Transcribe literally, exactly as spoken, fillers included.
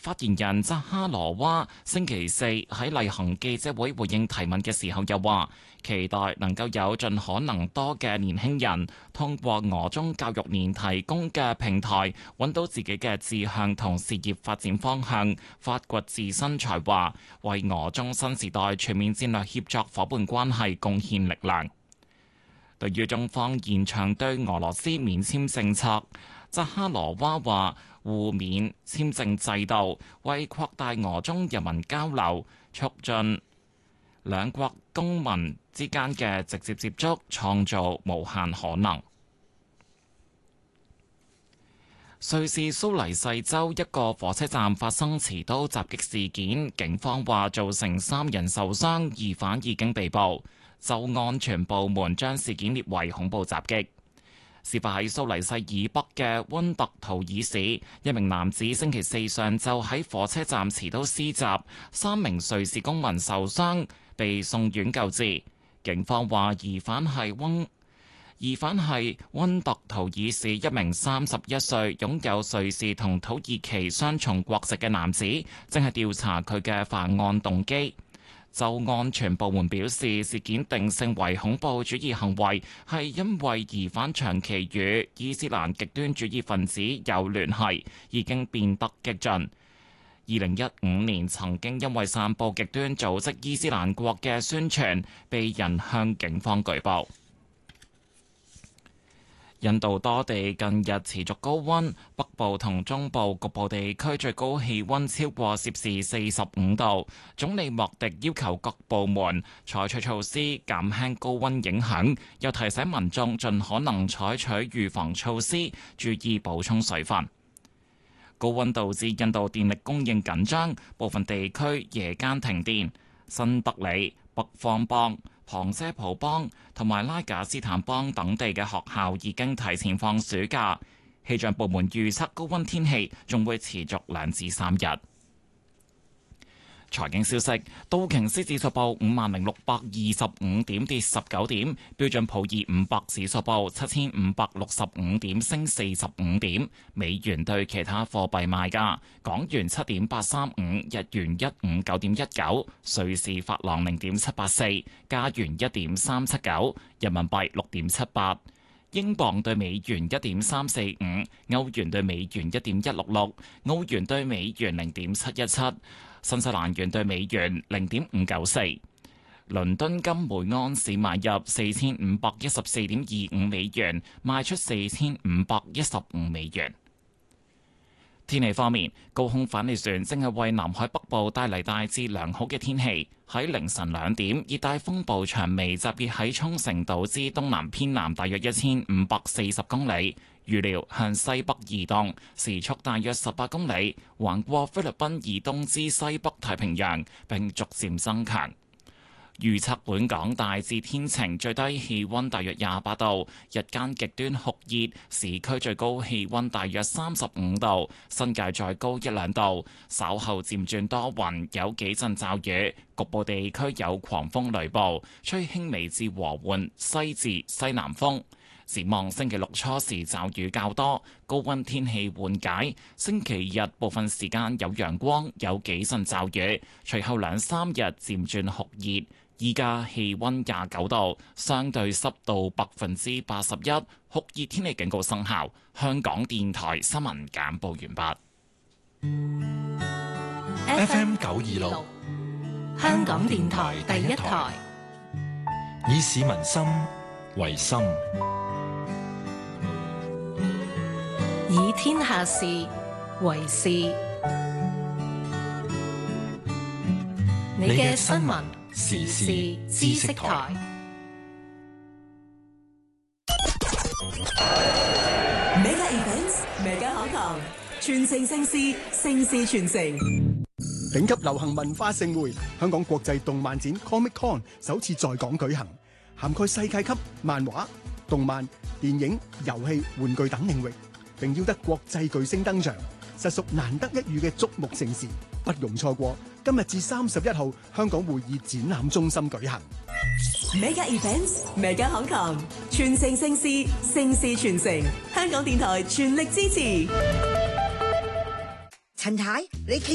發言人扎哈羅娃星期四喺例行記者會回應提問嘅時候又話，期待能夠有盡可能多嘅年輕人通過俄中教育年提供嘅平台，揾到自己嘅志向同事業發展方向，發掘自身才華，為俄中新時代全面戰略協作夥伴關係貢獻力量。對於中方延長對俄羅斯免簽政策，扎哈羅娃話互免簽證制度為擴大俄中人民交流，促進兩國公民之間嘅直接接觸，創造無限可能。瑞士蘇黎世州一個火車站發生持刀襲擊事件，警方話造成三人受傷，疑犯已經被捕。州安全部門將事件列為恐怖襲擊。事發喺蘇黎世以北嘅溫特圖爾市，一名男子星期四上晝喺火車站持刀施襲，三名瑞士公民受傷，被送院救治。警方話疑犯係溫疑犯係溫特圖爾市一名三十一歲、擁有瑞士同土耳其雙重國籍嘅男子，正係調查佢嘅犯案動機。州安全部門表示，事件定性為恐怖主義行為，係因為疑犯長期與伊斯蘭極端主義分子有聯繫，已經變得激進。二零一五年曾經因為散佈極端組織伊斯蘭國嘅宣傳，被人向警方舉報。印度多地近日持續高溫，北部同中部局部地區最高氣溫超過攝氏四十五度。總理莫迪要求各部門採取措施減輕高溫影響，又提醒民眾盡可能採取預防措施，注意補充水分。高溫導致印度電力供應緊張，部分地區夜間停電。新德里、北方邦、旁遮普邦同埋拉賈斯坦邦等地嘅學校已經提前放暑假。氣象部門預測高溫天氣仲會持續兩至三日。財經消息：道瓊斯指數報五萬零六百二十五點，跌十九點；標準普爾五百指數報七千五百六十五點，升四十五點。美元對其他貨幣賣價：港元七點八三五，日元一五九點一九，瑞士法郎零點七八四，加元一點三七九，人民幣六點七八。英鎊對美元一點三四五，歐元對美元一點一六六，澳元對美元零點七一七，新西蘭元對美元零點五九四。倫敦金每盎司買入四千五百一十四點二五美元，賣出四千五百一十五美元。天氣方面，高空反氣旋正係為南海北部帶嚟大致良好嘅天氣。喺凌晨兩點，熱帶風暴長眉集結喺沖繩島之東南偏南大約一千五百四十公里，預料向西北移動，時速大約十八公里，橫過菲律賓以東之西北太平洋，並逐漸增強。預測本港大致天晴，最低氣溫大約廿八度，日間極端酷熱，市區最高氣溫大約三十五度，新界再高一兩度。稍後漸轉多雲，有幾陣驟雨，局部地區有狂風雷暴，吹輕微至和緩西至西南風。展望星期六初時驟雨較多，高溫天氣緩解。星期日部分時間有陽光，有幾陣驟雨，隨後兩三日漸轉酷熱。依家氣溫廿九度，相對濕度百分之八十一，酷熱天氣警告生效。香港電台新聞簡報完畢。 F M 九二六，香港電台第一台，以市民心為心， 以天下事為事。你嘅新聞時事知識台。 Mega Events，Mega Hong Kong，全城盛事，盛事全城。 頂級流行文化盛會，香港國際動漫展 Comic Con 首次在港舉行，涵蓋世界級漫畫、動漫、電影、遊戲、玩具等領域，並邀得國際巨星登場，實屬難得一遇嘅矚目盛事，不容錯過。今日至三十一號，香港會議展覽中心舉行。 Mega Events，Mega Hong Kong，全城盛事，盛事全城。香港電台全力支持。 陳太，你企